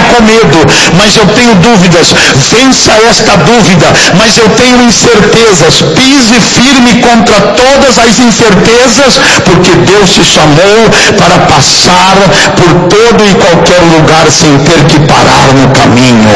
com medo, mas eu tenho dúvidas. Vença esta dúvida, mas eu tenho incertezas. Pise firme contra todas as incertezas, porque Deus te chamou para passar por todo e qualquer lugar sem ter que parar no caminho.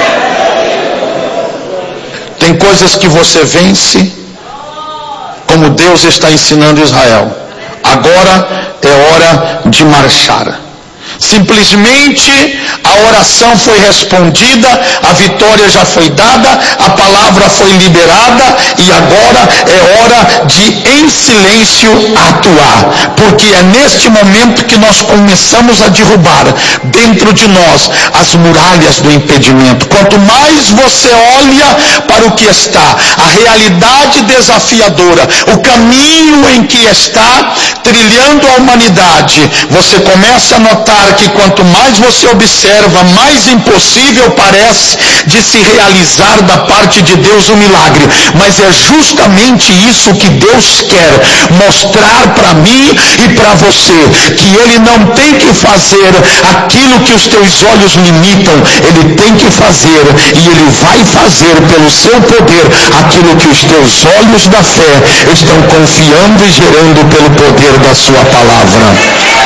Tem coisas que você vence, como Deus está ensinando Israel. Agora é hora de marchar. Simplesmente a oração foi respondida, a vitória já foi dada, a palavra foi liberada, e agora é hora de, em silêncio, atuar, porque é neste momento que nós começamos a derrubar dentro de nós as muralhas do impedimento. Quanto mais você olha para o que está, a realidade desafiadora, o caminho em que está trilhando a humanidade, você começa a notar que quanto mais você observa, mais impossível parece de se realizar da parte de Deus o milagre. Mas é justamente isso que Deus quer mostrar para mim e para você, que Ele não tem que fazer aquilo que os teus olhos limitam, Ele tem que fazer, e Ele vai fazer pelo seu poder aquilo que os teus olhos da fé estão confiando e gerando pelo poder da sua palavra.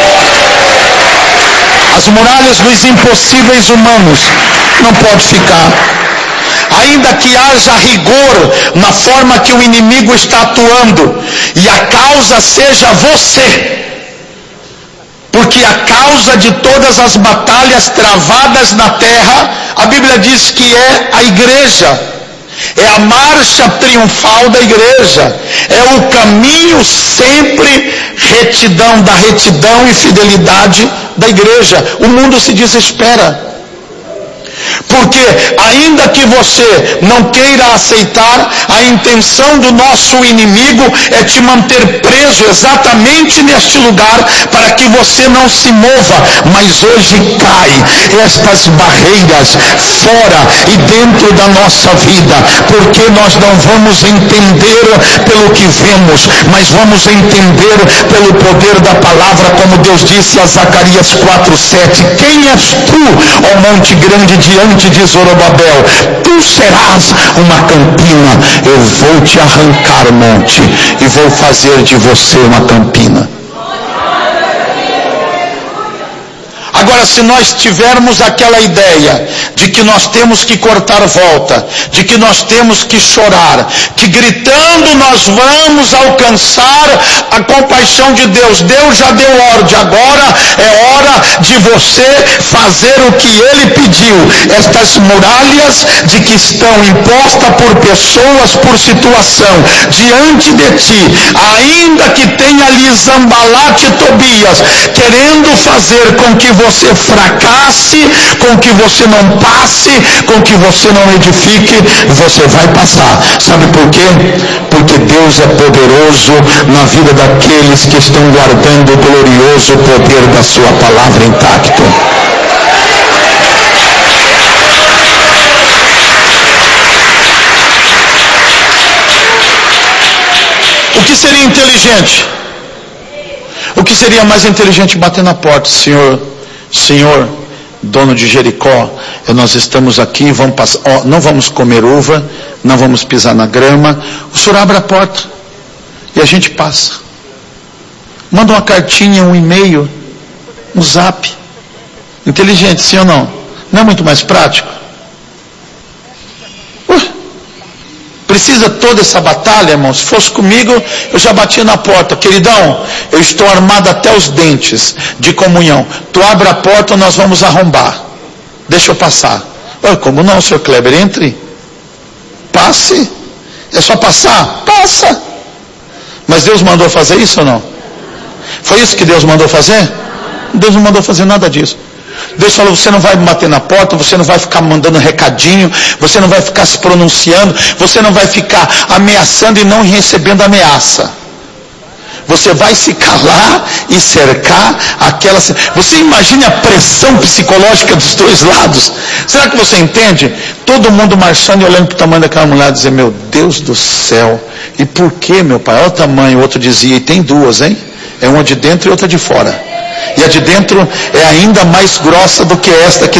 As muralhas dos impossíveis humanos não podem ficar. Ainda que haja rigor na forma que o inimigo está atuando, e a causa seja você, porque a causa de todas as batalhas travadas na terra, a Bíblia diz que é a igreja. É a marcha triunfal da igreja, é o caminho sempre da retidão e fidelidade da igreja. O mundo se desespera, porque ainda que você não queira aceitar, a intenção do nosso inimigo é te manter preso exatamente neste lugar, para que você não se mova. Mas hoje cai estas barreiras fora e dentro da nossa vida, porque nós não vamos entender pelo que vemos, mas vamos entender pelo poder da palavra, como Deus disse a Zacarias 4:7: quem és tu, ó monte grande, diante de Zorobabel? Tu serás uma campina. Eu vou te arrancar, monte, e vou fazer de você uma campina. Agora, se nós tivermos aquela ideia de que nós temos que cortar volta, de que nós temos que chorar, que gritando nós vamos alcançar a compaixão de Deus, Deus já deu ordem, agora é hora de você fazer o que Ele pediu. Estas muralhas de que estão impostas por pessoas, por situação, diante de ti, ainda que tenha ali Zambalate e Tobias, querendo fazer com que você fracasse, com que você não passe, com que você não edifique, você vai passar. Sabe por quê? Porque Deus é poderoso na vida daqueles que estão guardando o glorioso poder da sua palavra intacto. O que seria inteligente? O que seria mais inteligente? Bater na porta: Senhor, dono de Jericó, nós estamos aqui, vamos passar, não vamos comer uva, não vamos pisar na grama, o senhor abre a porta e a gente passa. Manda uma cartinha, um e-mail, um zap. Inteligente, sim ou não? Não é muito mais prático? Precisa toda essa batalha, irmão? Se fosse comigo, eu já batia na porta: queridão, eu estou armado até os dentes de comunhão, tu abre a porta, nós vamos arrombar, deixa eu passar. Como não, senhor Kleber? Entre, passe, é só passar, passa. Mas Deus mandou fazer isso ou não? Foi isso que Deus mandou fazer? Deus não mandou fazer nada disso. Deus falou: você não vai bater na porta, você não vai ficar mandando recadinho, você não vai ficar se pronunciando, você não vai ficar ameaçando e não recebendo ameaça. Você vai se calar e cercar aquela... Você imagine a pressão psicológica dos dois lados. Será que você entende? Todo mundo marchando e olhando para o tamanho daquela mulher, dizer: meu Deus do céu, e por que, meu pai? Olha o tamanho. O outro dizia: e tem duas, hein? É uma de dentro e outra de fora. E a de dentro é ainda mais grossa do que esta que